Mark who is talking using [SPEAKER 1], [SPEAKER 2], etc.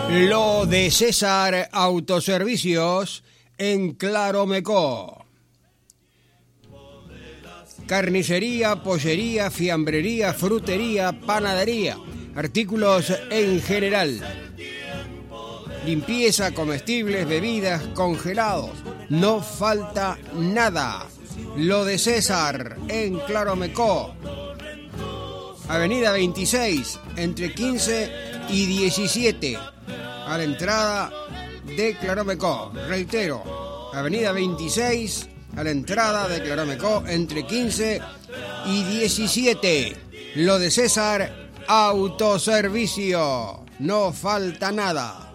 [SPEAKER 1] Lo de César Autoservicios en Claromecó. Carnicería, pollería, fiambrería, frutería, panadería, artículos en general. Limpieza, comestibles, bebidas, congelados. No falta nada. Lo de César en Claromecó. Avenida 26, entre 15 y 17. A la entrada de Claromecó. Reitero, Avenida 26, a la entrada de Claromecó, entre 15 y 17. Lo de César Autoservicio. No falta nada.